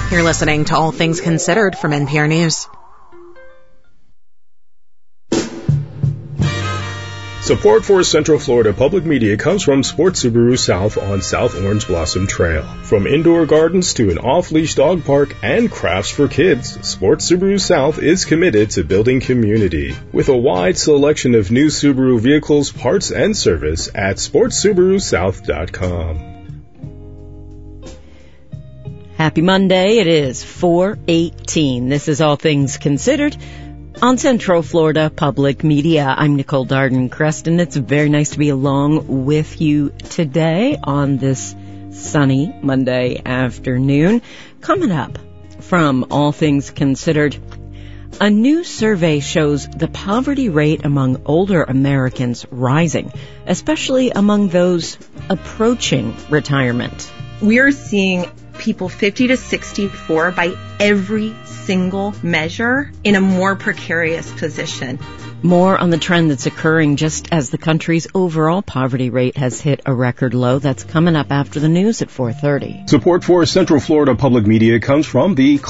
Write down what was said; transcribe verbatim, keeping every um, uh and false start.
You're listening to All Things Considered from N P R News. Support for Central Florida Public Media comes from Sports Subaru South on South Orange Blossom Trail. From indoor gardens to an off-leash dog park and crafts for kids, Sports Subaru South is committed to building community. With a wide selection of new Subaru vehicles, parts, and service at sports subaru south dot com. Happy Monday. It is four eighteen. This is All Things Considered on Central Florida Public Media. I'm Nicole Darden-Creston. It's very nice to be along with you today on this sunny Monday afternoon. Coming up from All Things Considered, a new survey shows the poverty rate among older Americans rising, especially among those approaching retirement. We're seeing people fifty to sixty-four by every single measure in a more precarious position. More on the trend that's occurring just as the country's overall poverty rate has hit a record low. That's coming up after the news at four thirty. Support for Central Florida Public Media comes from the